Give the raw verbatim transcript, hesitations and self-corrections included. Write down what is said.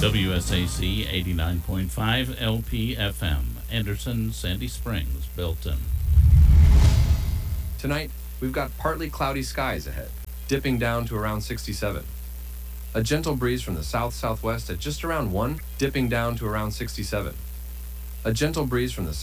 W S A C eighty-nine point five L P F M, Anderson, Sandy Springs, Belton. Tonight, we've got partly cloudy skies ahead, dipping down to around sixty-seven. A gentle breeze from the south-southwest at just around one, dipping down to around sixty-seven. A gentle breeze from the